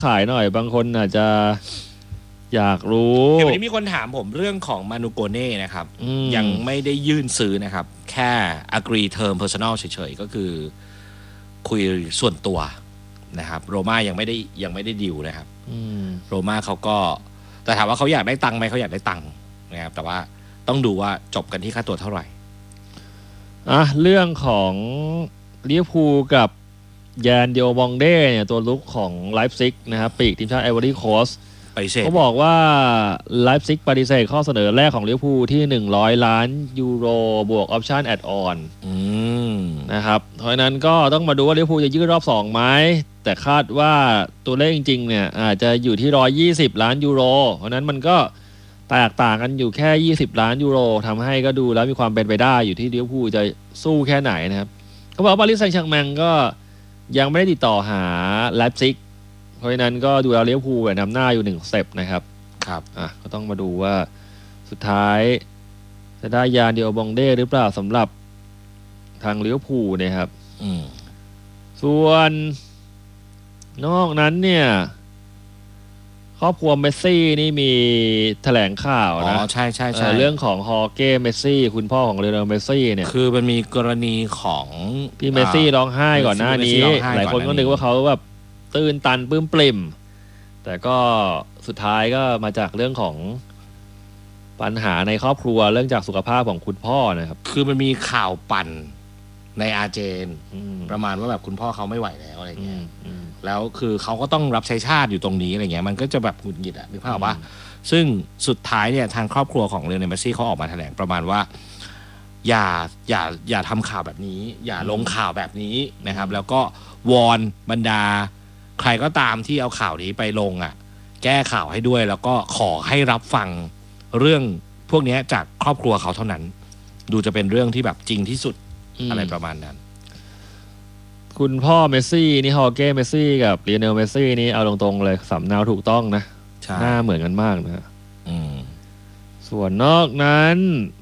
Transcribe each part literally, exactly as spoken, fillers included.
ขายหน่อยบางคนอาจจะอยากรู้เห็นวันนี้มีคนถามผมเรื่องของมานูโกเน่นะครับยังไม่ได้ยื่นซื้อนะครับแค่ agree term personal เฉยๆก็คือคุยส่วนตัวนะครับโรม่ายังไม่ได้ยังไม่ได้ดิวนะครับโรม่าเขาก็แต่ถามว่าเขาอยากได้ตังค์ไหมเขาอยากได้ตังค์นะครับแต่ว่าต้องดูว่าจบกันที่ค่าตัวเท่าไหร่อ่ะเรื่องของลิเวอร์พูลกับแยนเดียวบองเด้เนี่ยตัวลุกของไลฟ์ซิกนะครับปีกทีมชาติไอวอรี่โคสต์เขาบอกว่าไลฟ์ซิกปฏิเสธข้อเสนอแรกของลิเวอร์พูลที่หนึ่งร้อยล้านยูโรบวกออปชั่นแอดออนนะครับเพราะนั้นก็ต้องมาดูว่าลิเวอร์พูลจะยืดรอบสองไหมแต่คาดว่าตัวเลขจริงๆเนี่ยอาจจะอยู่ที่หนึ่งร้อยยี่สิบล้านยูโรเพราะนั้นมันก็แตกต่างกันอยู่แค่ยี่สิบล้านยูโรทำให้ก็ดูแล้วมีความเป็นไปได้อยู่ที่ลิเวอร์พูลจะสู้แค่ไหนนะครับเขาบอกว่าปารีสแซงต์แชร์แมงก็ยังไม่ได้ติดต่อหาไลฟ์ซิกเพราะฉะนั้นก็ดูแล้วลิเวอร์พูลนำหน้าอยู่หนึ่งสเต็ปนะครับครับอ่ะก็ต้องมาดูว่าสุดท้ายจะได้ยานเดียวบองเด้หรือเปล่าสำหรับทางลิเวอร์พูลนะครับอืมส่วนนอกนั้นเนี่ยครอบครัวเมสซี่นี่มีแถลงข่าวนะอ๋อใช่ใช่ใช่เรื่องของฮอเก้เมสซี่คุณพ่อของเลโอเนลเมสซี่เนี่ยคือมันมีกรณีของที่เมสซี่ร้องไห้ก่อนหน้านี้หลายคนก็นึกว่าเขาแบบตื่นตันปลื้มปริ่มแต่ก็สุดท้ายก็มาจากเรื่องของปัญหาในครอบครัวเรื่องจากสุขภาพของคุณพ่อนะครับคือมันมีข่าวปั่นในอาร์เจนประมาณว่าแบบคุณพ่อเขาไม่ไหวแล้วอะไรเงี้ยแล้วคือเขาก็ต้องรับใช้ชาติอยู่ตรงนี้อะไรเงี้ยมันก็จะแบบหงุดหงิดอ่ะนึกภาพว่าซึ่งสุดท้ายเนี่ยทางครอบครัวของเลโอเนล เมสซี่เขาออกมาแถลงประมาณว่าอย่าอย่าอย่าทำข่าวแบบนี้อย่าลงข่าวแบบนี้นะครับแล้วก็วอนบรรดาใครก็ตามที่เอาข่าวนี้ไปลงอ่ะแก้ข่าวให้ด้วยแล้วก็ขอให้รับฟังเรื่องพวกนี้จากครอบครัวเขาเท่านั้นดูจะเป็นเรื่องที่แบบจริงที่สุดอะไรประมาณนั้นคุณพ่อเมสซี่นี่ฮอเก้เมสซี่กับลีโอเนลเมสซี่นี่เอาตรงๆเลยสำเนาถูกต้องนะหน้าเหมือนกันมากนะส่วนนอกนั้น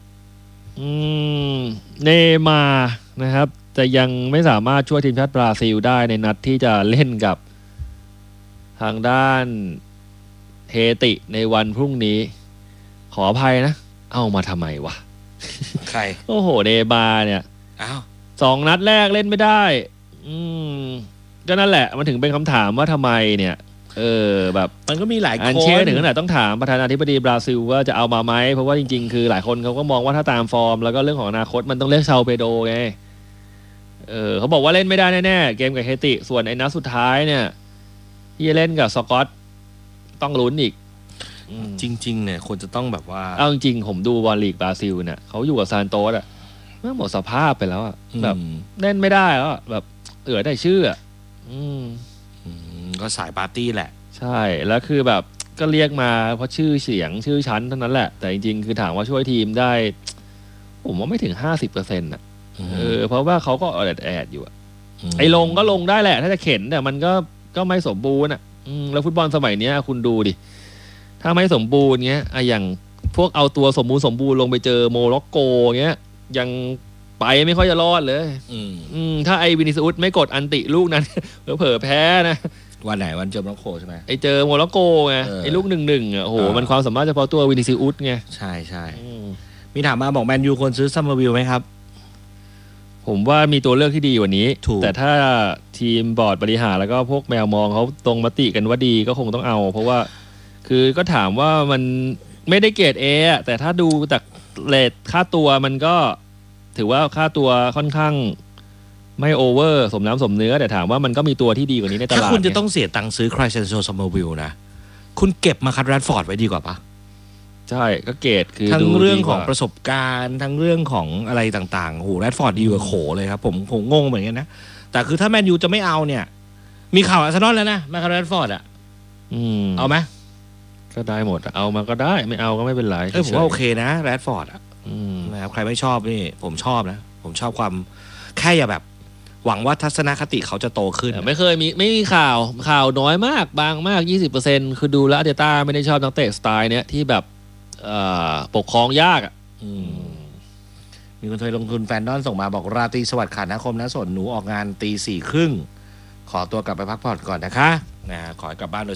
เนย์มาร์นะครับจะยังไม่สามารถช่วยทีมชาติบราซิลได้ในนัดที่จะเล่นกับทางด้านเฮติในวันพรุ่งนี้ขออภัยนะเอามาทำไมวะใครโอ้โหเนย์มาร์เนี่ยอ้าวสองนัดแรกเล่นไม่ได้อืมก็นั่นแหละมันถึงเป็นคำถามว่าทำไมเนี่ยเออแบบมันก็มีหลายคนอันเช่นถึงขนาดต้องถามประธานาธิบดีบราซิลว่าจะเอามาไหมเพราะว่าจริงๆคือหลายคนเขาก็มองว่าถ้าตามฟอร์มแล้วก็เรื่องของอนาคตมันต้องเลือกชาวเปโดไงเออเขาบอกว่าเล่นไม่ได้แน่ๆเกมกับเฮติส่วนไอ้นัดสุดท้ายเนี่ยที่จะเล่นกับสกอตต้องลุ้นอีกจริงๆเนี่ยควรจะต้องแบบว่าเอาจริงๆผมดูบอลลีกบราซิลเนี่ยเขาอยู่กับซานโตสอะเมื่อหมดสภาพไปแล้วอะแบบเล่นไม่ได้แล้วแบบเอือได้ชื่ออ่ะอืมก็สายปาร์ตี้แหละใช่แล้วคือแบบก็เรียกมาเพราะชื่อเสียงชื่อชั้นเท่านั้นแหละแต่จริงๆคือถามว่าช่วยทีมได้ผมว่าไม่ถึงห้าสิบเปอร์เซ็นต์อ่ะเออเพราะว่าเขาก็แอดแอดอยู่อ่ะไอ้ลงก็ลงได้แหละถ้าจะเข็นแต่มันก็ก็ไม่สมบูรณ์อ่ะแล้วฟุตบอลสมัยนี้คุณดูดิถ้าไม่สมบูรณ์เงี้ยอะอย่างพวกเอาตัวสมบูรณ์สมบูรณ์ลงไปเจอโมร็อกโกเงี้ยยังไปไม่ค่อยจะรอดเลยอืมอืมถ้าไอ้วินิซิอุสไม่กดอันติลูกนั้นเผลอแพ้นะวันไหนวันเจอโมร็อกโกใช่ไหมไอ้เจอโมร็อกโกไงไอ้ลูกหนึ่งหนึ่งอ่ะโอ้โหมันความสามารถเฉพาะตัววินิซิอุสไงใช่ใช่มีถามมาบอกแมนยูควรซื้อซัมเมอร์วิลไหมครับผมว่ามีตัวเลือกที่ดีกว่านี้แต่ถ้าทีมบอร์ดบริหารแล้วก็พวกแมวมองเขาตรงมติกันว่าดีก็คงต้องเอาเพราะว่าคือก็ถามว่ามันไม่ได้เกรด A อ่ะแต่ถ้าดูจากเรทค่าตัวมันก็ถือว่าค่าตัวค่อนข้างไม่โอเวอร์สมน้ำสมเนื้อแต่ถามว่ามันก็มีตัวที่ดีกว่านี้ในตลาดถ้าคุณจะต้องเสียตังค์ซื้อครายเซนโซซัมเมอร์วิลนะคุณเก็บมาคัดแรดฟอร์ดไว้ดีกว่าปะใช่ก็เกรดคือทั้งเรื่องของประสบการณ์ทั้งเรื่องของอะไรต่างๆโอ้โหแรดฟอร์ดดีกว่าโขเลยครับผมผมงงเหมือนกันนะแต่คือถ้าแมนยูจะไม่เอาเนี่ยมีข่าวอาร์เซนอลแล้วนะมาคัดแรดฟอร์ดอ่ะเอาไหมก็ได้หมดเอามาก็ได้ไม่เอาก็ไม่เป็นไรเออผมว่าโอเคนะแรดฟอร์ดอ่ะนะครับใครไม่ชอบนี่ผมชอบนะผมชอบความแค่อย่าแบบหวังว่าทัศนคติเขาจะโตขึ้นไม่เคยมีไม่มีข่าวข่าวน้อยมากบางมาก ยี่สิบเปอร์เซ็นต์ คือดูแล้วอาร์เตต้าไม่ได้ชอบนักเตะสไตล์เนี้ยที่แบบปกครองยากอ่ะมีคนเคยลงทุนแฟนดอนส่งมาบอกราตรีสวัสดิ์ขานะคมนะสนหนูออกงานตีสี่ครึ่งขอตัวกลับไปพักผ่อนก่อนนะคะนะขอกลับบ้านโดย